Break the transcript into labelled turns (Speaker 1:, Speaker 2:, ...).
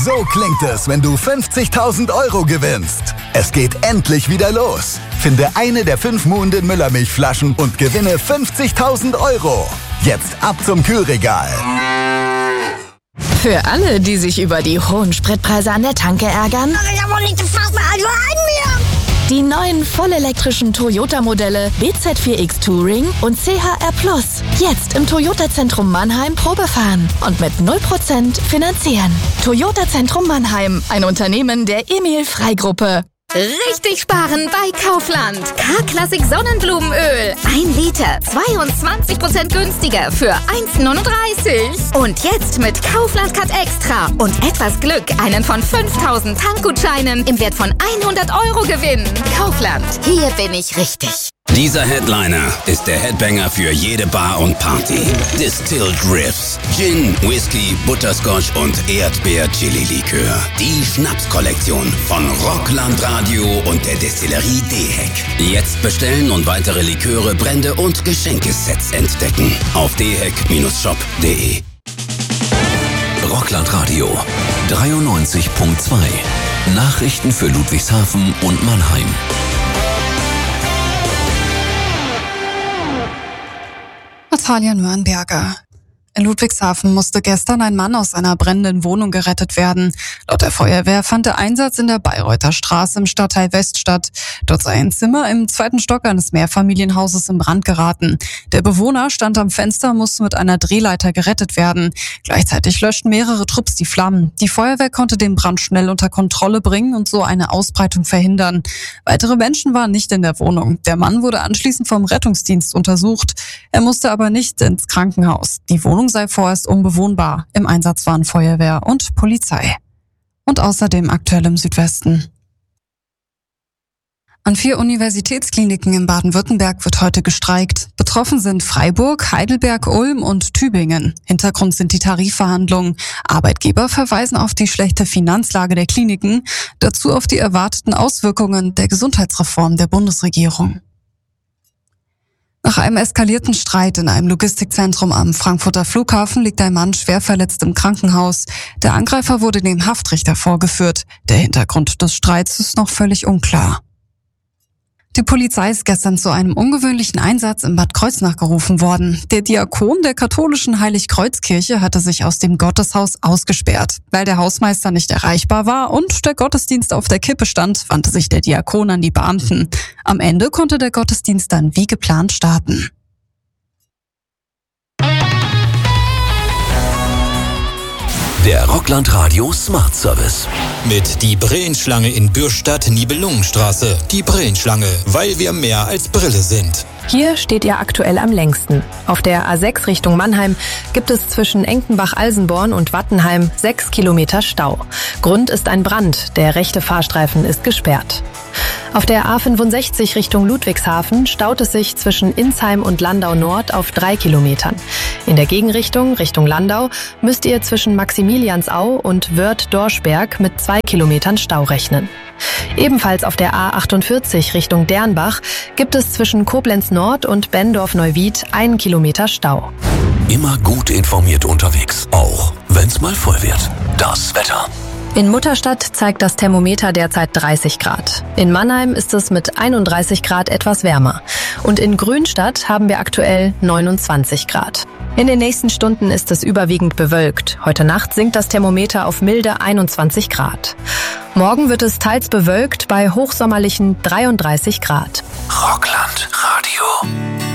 Speaker 1: So klingt es, wenn du 50.000 € gewinnst. Es geht endlich wieder los. Finde eine der 5 muhenden Müllermilchflaschen und gewinne 50.000 €. Jetzt ab zum Kühlregal.
Speaker 2: Für alle, die sich über die hohen Spritpreise an der Tanke ärgern.
Speaker 3: Ich hab doch nicht gefasst, also an mir!
Speaker 2: Die neuen vollelektrischen Toyota-Modelle BZ4X Touring und CHR Plus. Jetzt im Toyota-Zentrum Mannheim Probefahren und mit 0% finanzieren. Toyota-Zentrum Mannheim, ein Unternehmen der Emil-Frei-Gruppe.
Speaker 4: Richtig sparen bei Kaufland. K-Classic Sonnenblumenöl. 1 Liter, 22% günstiger für 1,39. Und jetzt mit Kaufland Cut Extra und etwas Glück einen von 5.000 Tankgutscheinen im Wert von 100 € gewinnen. Kaufland, hier bin ich richtig.
Speaker 5: Dieser Headliner ist der Headbanger für jede Bar und Party. Distilled Riffs, Gin, Whisky, Butterscotch und Erdbeer-Chili-Likör. Die Schnapskollektion von Rockland Radio und der Destillerie Deheck. Jetzt bestellen und weitere Liköre, Brände und Geschenkesets entdecken. Auf deheck-shop.de.
Speaker 6: Rockland Radio 93.2. Nachrichten für Ludwigshafen und Mannheim.
Speaker 7: Natalia Nürnberger. In Ludwigshafen musste gestern ein Mann aus einer brennenden Wohnung gerettet werden. Laut der Feuerwehr fand der Einsatz in der Bayreuther Straße im Stadtteil West statt. Dort sei ein Zimmer im 2. Stock eines Mehrfamilienhauses in Brand geraten. Der Bewohner stand am Fenster und musste mit einer Drehleiter gerettet werden. Gleichzeitig löschten mehrere Trupps die Flammen. Die Feuerwehr konnte den Brand schnell unter Kontrolle bringen und so eine Ausbreitung verhindern. Weitere Menschen waren nicht in der Wohnung. Der Mann wurde anschließend vom Rettungsdienst untersucht. Er musste aber nicht ins Krankenhaus. Die Wohnung sei vorerst unbewohnbar. Im Einsatz waren Feuerwehr und Polizei. Und außerdem aktuell im Südwesten. An 4 Universitätskliniken in Baden-Württemberg wird heute gestreikt. Betroffen sind Freiburg, Heidelberg, Ulm und Tübingen. Hintergrund sind die Tarifverhandlungen. Arbeitgeber verweisen auf die schlechte Finanzlage der Kliniken, dazu auf die erwarteten Auswirkungen der Gesundheitsreform der Bundesregierung. Nach einem eskalierten Streit in einem Logistikzentrum am Frankfurter Flughafen liegt ein Mann schwer verletzt im Krankenhaus. Der Angreifer wurde dem Haftrichter vorgeführt. Der Hintergrund des Streits ist noch völlig unklar. Die Polizei ist gestern zu einem ungewöhnlichen Einsatz in Bad Kreuznach gerufen worden. Der Diakon der katholischen Heiligkreuzkirche hatte sich aus dem Gotteshaus ausgesperrt. Weil der Hausmeister nicht erreichbar war und der Gottesdienst auf der Kippe stand, wandte sich der Diakon an die Beamten. Am Ende konnte der Gottesdienst dann wie geplant starten.
Speaker 6: Der Rockland Radio Smart Service.
Speaker 8: Mit die Brillenschlange in Bürstadt, Nibelungenstraße. Die Brillenschlange, weil wir mehr als Brille sind.
Speaker 9: Hier steht ihr aktuell am längsten. Auf der A6 Richtung Mannheim gibt es zwischen Enkenbach-Alsenborn und Wattenheim 6 Kilometer Stau. Grund ist ein Brand. Der rechte Fahrstreifen ist gesperrt. Auf der A65 Richtung Ludwigshafen staut es sich zwischen Insheim und Landau Nord auf 3 Kilometern. In der Gegenrichtung, Richtung Landau, müsst ihr zwischen Maximiliansau und Wörth-Dorschberg mit 2 Kilometern Stau rechnen. Ebenfalls auf der A48 Richtung Dernbach gibt es zwischen Koblenz Nord und Bendorf-Neuwied 1 Kilometer Stau.
Speaker 6: Immer gut informiert unterwegs, auch wenn's mal voll wird. Das Wetter.
Speaker 9: In Mutterstadt zeigt das Thermometer derzeit 30 Grad. In Mannheim ist es mit 31 Grad etwas wärmer. Und in Grünstadt haben wir aktuell 29 Grad. In den nächsten Stunden ist es überwiegend bewölkt. Heute Nacht sinkt das Thermometer auf milde 21 Grad. Morgen wird es teils bewölkt bei hochsommerlichen 33 Grad.
Speaker 6: Rockland.